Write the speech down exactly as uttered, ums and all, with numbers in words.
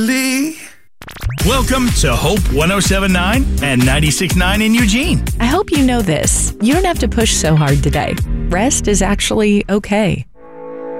Lee. Welcome to Hope one oh seven point nine and ninety-six point nine in Eugene. I hope you know this. You don't have to push so hard today. Rest is actually okay.